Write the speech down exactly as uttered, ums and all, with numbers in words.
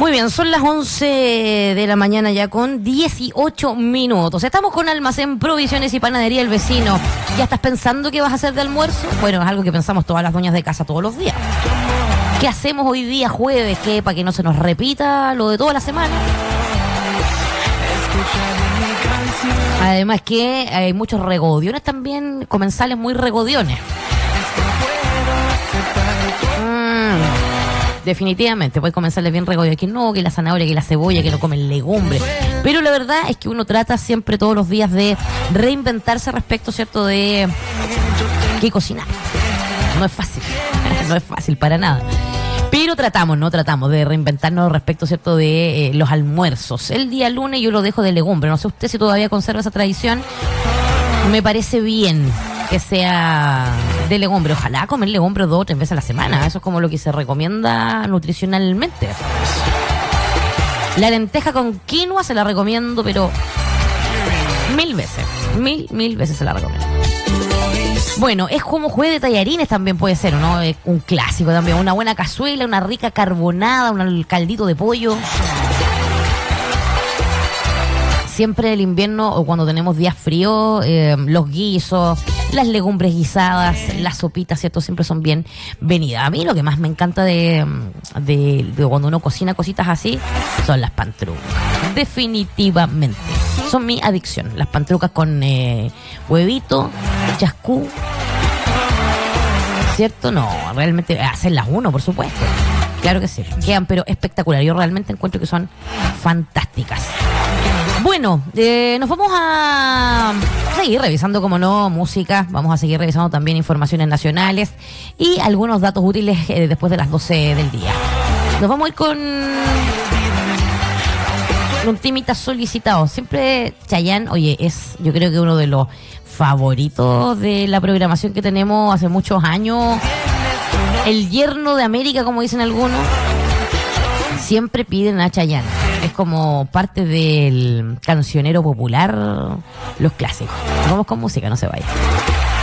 Muy bien, son las once de la mañana ya con dieciocho minutos. Estamos con Almacén Provisiones y Panadería El Vecino. ¿Ya estás pensando qué vas a hacer de almuerzo? Bueno, es algo que pensamos todas las dueñas de casa todos los días. ¿Qué hacemos hoy día jueves? ¿Qué? Para que no se nos repita lo de toda la semana. Además que hay muchos regodiones también, comensales muy regodiones. Definitivamente, puedes comenzarles bien regodios, que no, que la zanahoria, que la cebolla, que no comen legumbres. Pero la verdad es que uno trata siempre todos los días de reinventarse respecto, ¿cierto?, de qué cocinar. No es fácil, no es fácil para nada. Pero tratamos, ¿no? Tratamos de reinventarnos respecto, ¿cierto?, de eh, los almuerzos. El día lunes yo lo dejo de legumbre. No sé usted si todavía conserva esa tradición. Me parece bien que sea de legumbre. Ojalá comer legumbre dos o tres veces a la semana. Eso es como lo que se recomienda nutricionalmente. La lenteja con quinoa se la recomiendo, pero mil veces. Mil, mil veces se la recomiendo. Bueno, es como juez de tallarines también puede ser, ¿no? Es un clásico también. Una buena cazuela, una rica carbonada, un caldito de pollo. Siempre en el invierno o cuando tenemos días fríos, eh, los guisos, las legumbres guisadas, las sopitas, ¿cierto? Siempre son bien venidas. A mí lo que más me encanta de, de, de cuando uno cocina cositas así son las pantrucas. Definitivamente. Son mi adicción. Las pantrucas con eh, huevito, chascú. ¿Cierto? No, realmente hacerlas uno, por supuesto. Claro que sí. Quedan pero espectacular. Yo realmente encuentro que son fantásticas. Bueno, eh, nos vamos a seguir revisando, como no, música. Vamos a seguir revisando también informaciones nacionales y algunos datos útiles eh, después de las doce del día. Nos vamos a ir con un temita solicitado. Siempre Chayanne, oye, es yo creo que uno de los favoritos de la programación que tenemos hace muchos años. El yerno de América, como dicen algunos. Siempre piden a Chayanne. Es como parte del cancionero popular, los clásicos. Vamos con música, no se vaya.